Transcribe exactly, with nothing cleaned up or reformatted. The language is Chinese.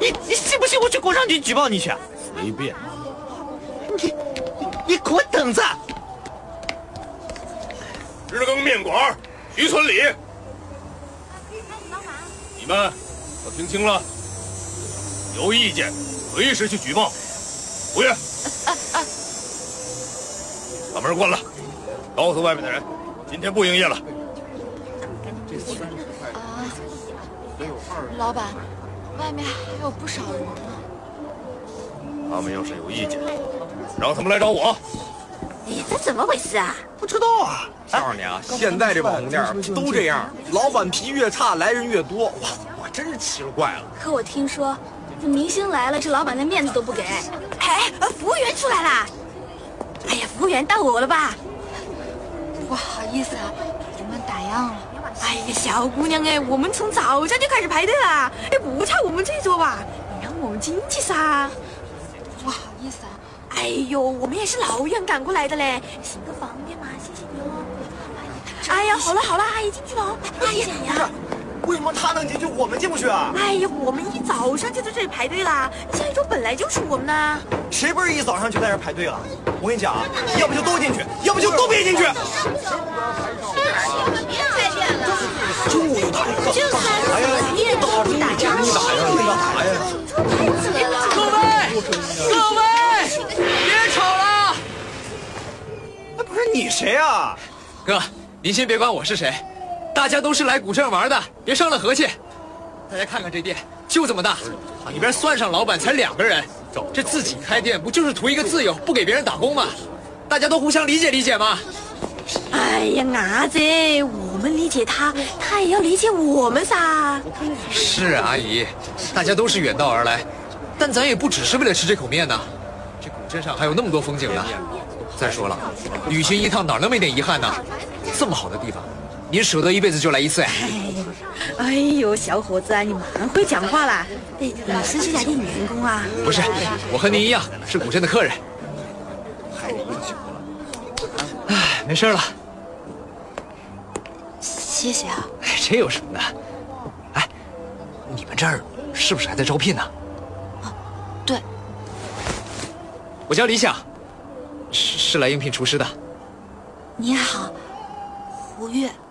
你你信不信我去工商局举报你去？ 随便。 你你给我等着！ 日更面馆，徐村里，你们都听清了，有意见随时去举报。服务员，把门关了，告诉外面的人，今天不营业了。 啊，老板，外面还有不少人呢。 他们要是有意见，让他们来找我。 哎，这怎么回事啊？ 不知道啊。 告诉你啊，现在这网红店都这样，老板脾气越差，来人越多。哇，我真是奇了怪了。 可我听说，这明星来了，这老板连面子都不给。哎，服务员出来啦！哎呀，服务员到我了吧？ 不好意思啊，我们打烊了。 哎呀，小姑娘哎，我们从早上就开始排队啦。哎，不差我们这桌吧？你让我们进去噻。 不好意思啊。 哎呦，我们也是老远赶过来的嘞，行个方便嘛，谢谢你哦。哎呀，好了好了，阿姨进去了哦。阿姨，你啊。 为什么他能进去，我们进不去啊？ 哎呀，我们一早上就在这里排队啦，下一周本来就是我们的。 谁不是一早上就在这排队了？我跟你讲啊，要不就都进去，要不就都别进去。 别排队了， 就打一个， 就开始别打你打仗， 你打呀，你打呀！ 各位，各位，别吵了！ 哎，不是你谁啊？ 哥，您先别管我是谁，大家都是来古镇玩的，别伤了和气。大家看看这店，就这么大，里边算上老板才两个人，这自己开店不就是图一个自由，不给别人打工吗？大家都互相理解理解嘛。 哎呀，伢子，我们理解他，他也要理解我们噻。 是啊，阿姨，大家都是远道而来，但咱也不只是为了吃这口面呢。这古镇上还有那么多风景呢。再说了，旅行一趟哪能没点遗憾呢？这么好的地方，您舍得一辈子就来一次呀？ 哎呦，小伙子啊，你蛮会讲话啦！哎，你是这家店员工啊？ 不是，我和您一样是古镇的客人。哎，没事了。 谢谢啊。 哎，这有什么的？哎，你们这儿是不是还在招聘呢？ 啊，对。 我叫李想，是是来应聘厨师的。 你好，胡月。